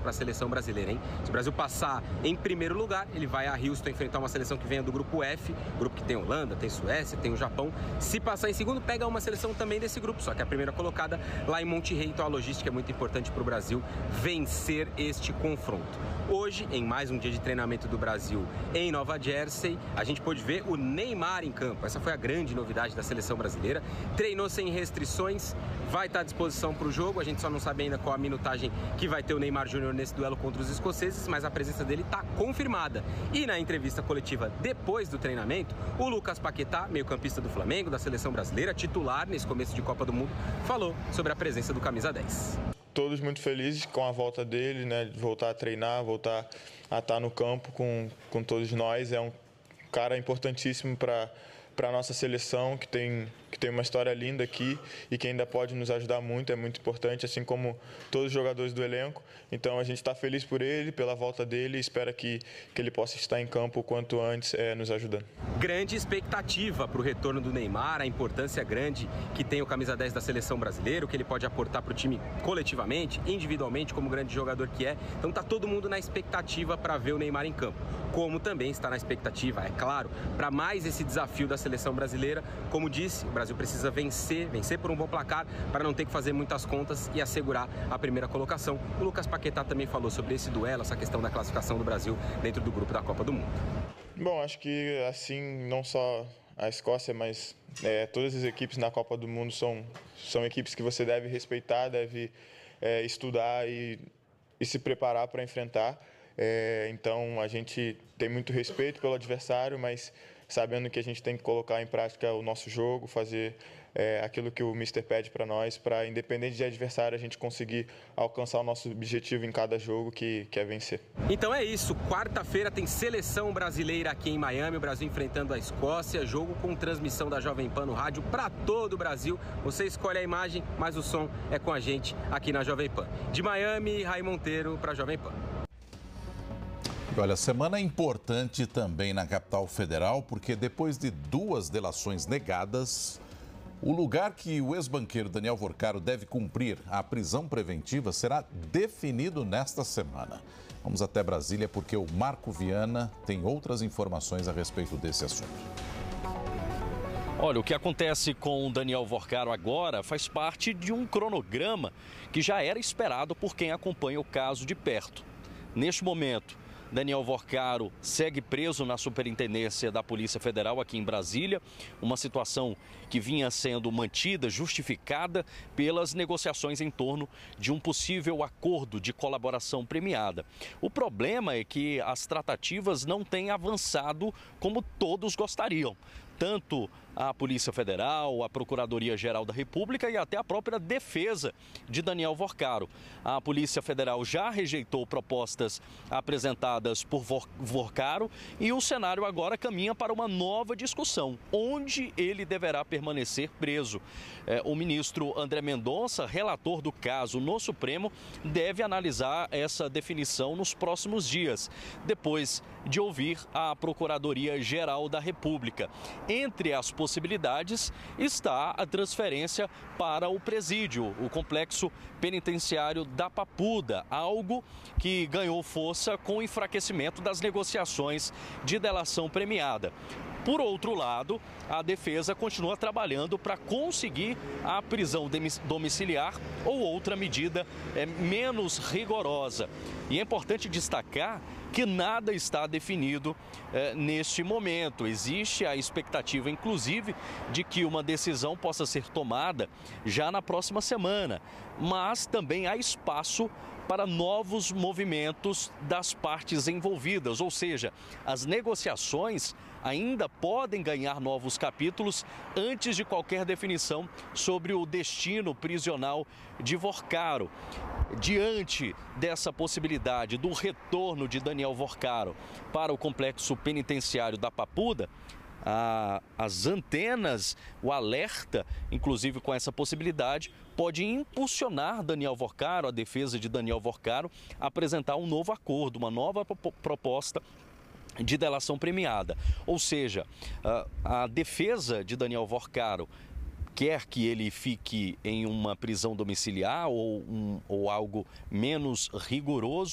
para a seleção brasileira, hein? Se o Brasil passar em primeiro lugar, ele vai a Houston enfrentar uma seleção que venha do grupo F, grupo que tem Holanda, tem Suécia, tem o Japão. Se passar em segundo, pega uma seleção também desse grupo, só que a primeira colocada lá em Monterrey. Então a logística é muito importante para o Brasil vencer este confronto. Hoje, em mais um dia de treinamento do Brasil em Nova Jersey, a gente pôde ver o Neymar em campo. Essa foi a grande novidade da seleção brasileira. Treinou sem restrições, vai estar à disposição para o jogo. A gente só não sabe ainda qual a minutagem que vai ter o Neymar Júnior nesse duelo contra os escoceses, mas a presença dele está confirmada. E na entrevista coletiva depois do treinamento, o Lucas Paquetá, meio-campista do Flamengo, da seleção brasileira, titular nesse começo de Copa do Mundo, falou sobre a presença do camisa 10. Todos muito felizes com a volta dele, né? De voltar a treinar, voltar a estar no campo com todos nós. É um cara importantíssimo para a nossa seleção, que tem uma história linda aqui e que ainda pode nos ajudar muito, é muito importante, assim como todos os jogadores do elenco. Então a gente está feliz por ele, pela volta dele, e espera que ele possa estar em campo o quanto antes, nos ajudando. Grande expectativa para o retorno do Neymar, a importância grande que tem o camisa 10 da seleção brasileira, o que ele pode aportar para o time coletivamente, individualmente, como grande jogador que é. Então tá todo mundo na expectativa para ver o Neymar em campo, como também está na expectativa, é claro, para mais esse desafio da seleção brasileira. Como disse, o Brasil precisa vencer por um bom placar para não ter que fazer muitas contas e assegurar a primeira colocação. O Lucas Paquetá também falou sobre esse duelo, essa questão da classificação do Brasil dentro do grupo da Copa do Mundo. Bom, acho que assim, não só a Escócia, mas todas as equipes na Copa do Mundo são equipes que você deve respeitar, deve estudar e se preparar para enfrentar. Então a gente tem muito respeito pelo adversário, mas sabendo que a gente tem que colocar em prática o nosso jogo, fazer aquilo que o Mister pede para nós, para, independente de adversário, a gente conseguir alcançar o nosso objetivo em cada jogo, que é vencer. Então é isso, quarta-feira tem seleção brasileira aqui em Miami, o Brasil enfrentando a Escócia, jogo com transmissão da Jovem Pan no rádio para todo o Brasil. Você escolhe a imagem, mas o som é com a gente aqui na Jovem Pan. De Miami, Rai Monteiro para a Jovem Pan. Olha, semana importante também na capital federal, porque depois de 2 delações negadas, o lugar que o ex-banqueiro Daniel Vorcaro deve cumprir a prisão preventiva será definido nesta semana. Vamos até Brasília porque o Marco Viana tem outras informações a respeito desse assunto. Olha, o que acontece com o Daniel Vorcaro agora faz parte de um cronograma que já era esperado por quem acompanha o caso de perto. Neste momento, Daniel Vorcaro segue preso na Superintendência da Polícia Federal aqui em Brasília, uma situação que vinha sendo mantida, justificada pelas negociações em torno de um possível acordo de colaboração premiada. O problema é que as tratativas não têm avançado como todos gostariam. Tanto a Polícia Federal, a Procuradoria-Geral da República e até a própria defesa de Daniel Vorcaro. A Polícia Federal já rejeitou propostas apresentadas por Vorcaro e o cenário agora caminha para uma nova discussão, onde ele deverá permanecer preso. O ministro André Mendonça, relator do caso no Supremo, deve analisar essa definição nos próximos dias, depois de ouvir a Procuradoria-Geral da República. Entre as possibilidades está a transferência para o presídio, o complexo penitenciário da Papuda, algo que ganhou força com o enfraquecimento das negociações de delação premiada. Por outro lado, a defesa continua trabalhando para conseguir a prisão domiciliar ou outra medida menos rigorosa. E é importante destacar que nada está definido neste momento. Existe a expectativa, inclusive, de que uma decisão possa ser tomada já na próxima semana, mas também há espaço para novos movimentos das partes envolvidas, ou seja, as negociações ainda podem ganhar novos capítulos antes de qualquer definição sobre o destino prisional de Vorcaro. Diante dessa possibilidade do retorno de Daniel Vorcaro para o complexo penitenciário da Papuda, as antenas, o alerta, inclusive com essa possibilidade, pode impulsionar Daniel Vorcaro, a defesa de Daniel Vorcaro, a apresentar um novo acordo, uma nova proposta de delação premiada. Ou seja, a defesa de Daniel Vorcaro quer que ele fique em uma prisão domiciliar ou algo menos rigoroso,